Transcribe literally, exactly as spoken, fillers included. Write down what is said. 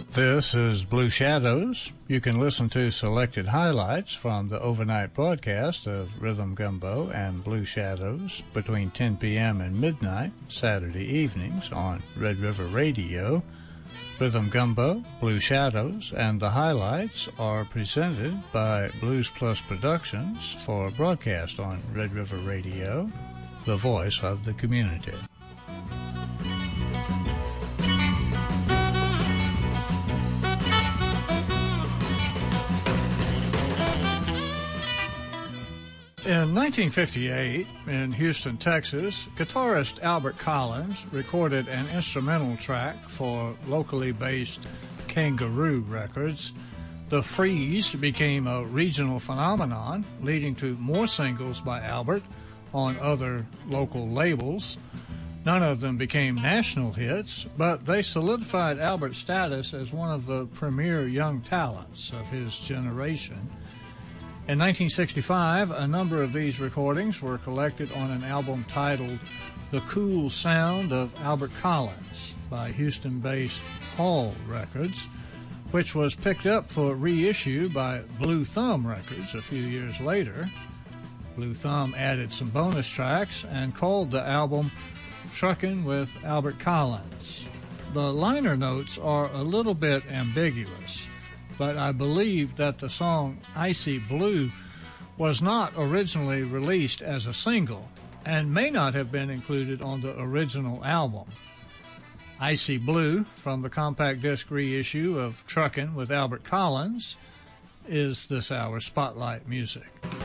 This is Blue Shadows. You can listen to selected highlights from the overnight broadcast of Rhythm Gumbo and Blue Shadows between ten p.m. and midnight Saturday evenings on Red River Radio. Rhythm Gumbo, Blue Shadows, and the highlights are presented by Blues Plus Productions for broadcast on Red River Radio, the voice of the community. In nineteen fifty-eight, in Houston, Texas, guitarist Albert Collins recorded an instrumental track for locally based Kangaroo Records. The Freeze became a regional phenomenon, leading to more singles by Albert on other local labels. None of them became national hits, but they solidified Albert's status as one of the premier young talents of his generation. In nineteen sixty-five, a number of these recordings were collected on an album titled The Cool Sound of Albert Collins by Houston-based Hall Records, which was picked up for reissue by Blue Thumb Records a few years later. Blue Thumb added some bonus tracks and called the album Truckin' with Albert Collins. The liner notes are a little bit ambiguous, but I believe that the song Icy Blue was not originally released as a single and may not have been included on the original album. Icy Blue, from the compact disc reissue of Truckin' with Albert Collins, is this hour's Spotlight Music.